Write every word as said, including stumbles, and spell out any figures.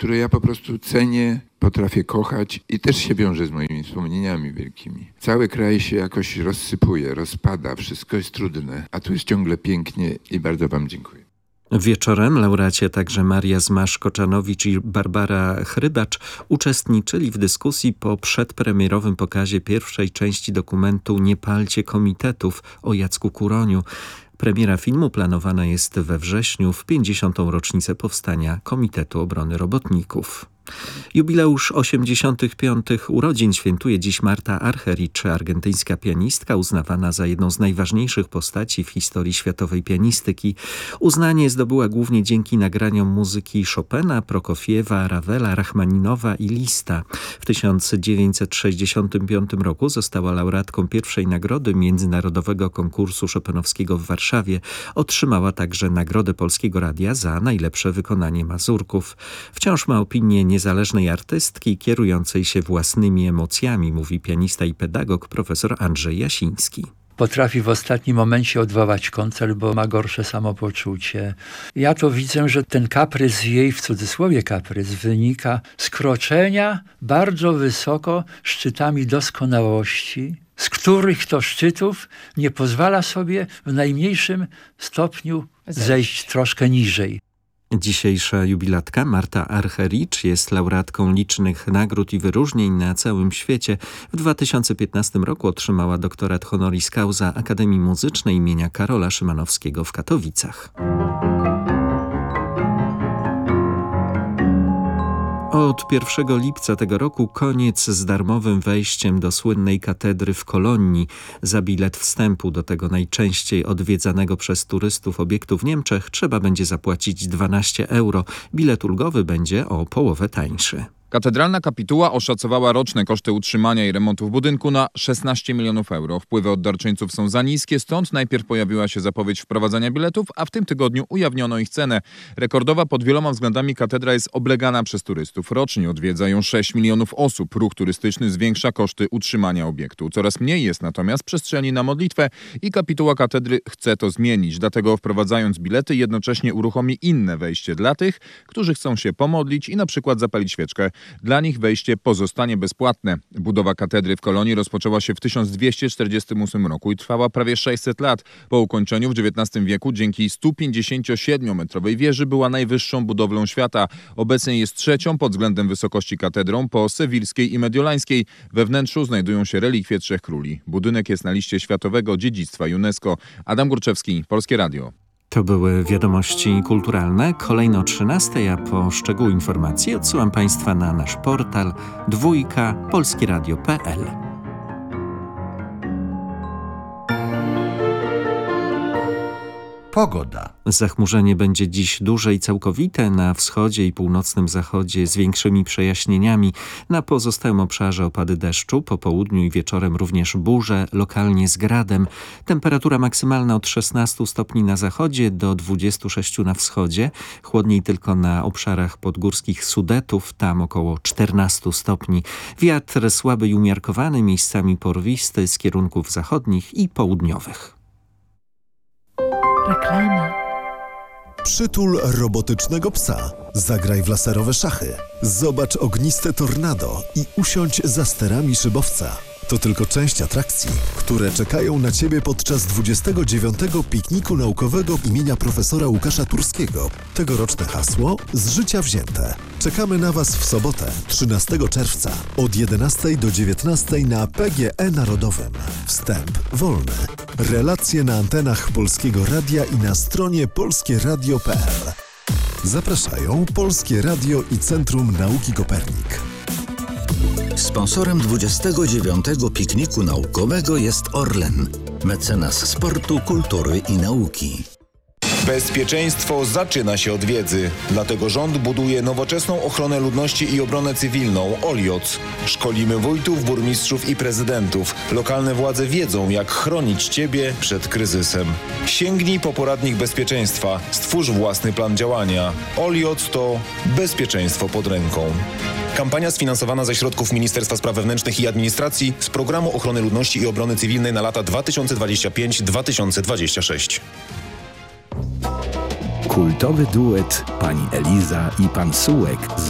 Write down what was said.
które ja po prostu cenię, potrafię kochać i też się wiąże z moimi wspomnieniami wielkimi. Cały kraj się jakoś rozsypuje, rozpada, wszystko jest trudne, a tu jest ciągle pięknie i bardzo wam dziękuję. Wieczorem laureaci, także Maria Zmasz-Koczanowicz i Barbara Chrybacz uczestniczyli w dyskusji po przedpremierowym pokazie pierwszej części dokumentu Nie palcie komitetów o Jacku Kuroniu. Premiera filmu planowana jest we wrześniu w pięćdziesiątą rocznicę powstania Komitetu Obrony Robotników. Jubileusz osiemdziesiątych piątych urodzin świętuje dziś Marta Argerich, argentyńska pianistka uznawana za jedną z najważniejszych postaci w historii światowej pianistyki. Uznanie zdobyła głównie dzięki nagraniom muzyki Chopina, Prokofiewa, Ravela, Rachmaninowa i Lista. W tysiąc dziewięćset sześćdziesiątym piątym roku została laureatką pierwszej nagrody Międzynarodowego Konkursu Chopinowskiego w Warszawie. Otrzymała także Nagrodę Polskiego Radia za najlepsze wykonanie mazurków. Wciąż ma opinię niezależnej artystki kierującej się własnymi emocjami, mówi pianista i pedagog profesor Andrzej Jasiński. Potrafi w ostatnim momencie odwołać koncert, bo ma gorsze samopoczucie. Ja to widzę, że ten kaprys jej, w cudzysłowie kaprys, wynika z kroczenia bardzo wysoko szczytami doskonałości, z których to szczytów nie pozwala sobie w najmniejszym stopniu zejść troszkę niżej. Dzisiejsza jubilatka Marta Argerich jest laureatką licznych nagród i wyróżnień na całym świecie. W dwa tysiące piętnastym roku otrzymała doktorat honoris causa Akademii Muzycznej imienia Karola Szymanowskiego w Katowicach. Od pierwszego lipca tego roku koniec z darmowym wejściem do słynnej katedry w Kolonii. Za bilet wstępu do tego najczęściej odwiedzanego przez turystów obiektu w Niemczech trzeba będzie zapłacić dwanaście euro. Bilet ulgowy będzie o połowę tańszy. Katedralna kapituła oszacowała roczne koszty utrzymania i remontów budynku na szesnaście milionów euro. Wpływy od darczyńców są za niskie, stąd najpierw pojawiła się zapowiedź wprowadzania biletów, a w tym tygodniu ujawniono ich cenę. Rekordowa pod wieloma względami katedra jest oblegana przez turystów. Rocznie odwiedza ją sześć milionów osób. Ruch turystyczny zwiększa koszty utrzymania obiektu. Coraz mniej jest natomiast przestrzeni na modlitwę i kapituła katedry chce to zmienić. Dlatego wprowadzając bilety jednocześnie uruchomi inne wejście dla tych, którzy chcą się pomodlić i na przykład zapalić świeczkę. Dla nich wejście pozostanie bezpłatne. Budowa katedry w Kolonii rozpoczęła się w tysiąc dwieście czterdziestym ósmym roku i trwała prawie sześćset lat. Po ukończeniu w dziewiętnastym wieku dzięki stu pięćdziesięciosiedmiometrowej wieży była najwyższą budowlą świata. Obecnie jest trzecią pod względem wysokości katedrą po sewilskiej i mediolańskiej. We wnętrzu znajdują się relikwie trzech króli. Budynek jest na liście Światowego Dziedzictwa UNESCO. Adam Górczewski, Polskie Radio. To były wiadomości kulturalne. Kolejno o trzynastej, a po szczegóły informacji odsyłam Państwa na nasz portal dwójka polskieradio kropka p l. Pogoda. Zachmurzenie będzie dziś duże i całkowite na wschodzie i północnym zachodzie z większymi przejaśnieniami. Na pozostałym obszarze opady deszczu, po południu i wieczorem również burze, lokalnie z gradem. Temperatura maksymalna od szesnastu stopni na zachodzie do dwudziestu sześciu na wschodzie. Chłodniej tylko na obszarach podgórskich Sudetów, tam około czternastu stopni. Wiatr słaby i umiarkowany, miejscami porwisty z kierunków zachodnich i południowych. Reklama. Przytul robotycznego psa. Zagraj w laserowe szachy. Zobacz ogniste tornado i usiądź za sterami szybowca. To tylko część atrakcji, które czekają na Ciebie podczas dwudziestego dziewiątego pikniku naukowego imienia profesora Łukasza Turskiego. Tegoroczne hasło z życia wzięte. Czekamy na Was w sobotę, trzynastego czerwca od jedenastej do dziewiętnastej na P G E Narodowym. Wstęp wolny. Relacje na antenach Polskiego Radia i na stronie polskie radio kropka p l. Zapraszają Polskie Radio i Centrum Nauki Kopernik. Sponsorem dwudziestego dziewiątego pikniku naukowego jest Orlen, mecenas sportu, kultury i nauki. Bezpieczeństwo zaczyna się od wiedzy. Dlatego rząd buduje nowoczesną ochronę ludności i obronę cywilną O L I O C. Szkolimy wójtów, burmistrzów i prezydentów. Lokalne władze wiedzą, jak chronić Ciebie przed kryzysem. Sięgnij po poradnik bezpieczeństwa. Stwórz własny plan działania. O L I O C to bezpieczeństwo pod ręką. Kampania sfinansowana ze środków Ministerstwa Spraw Wewnętrznych i Administracji z Programu Ochrony Ludności i Obrony Cywilnej na lata dwa tysiące dwudziesty piąty do dwa tysiące dwudziestego szóstego. Kultowy duet pani Eliza i pan Sułek z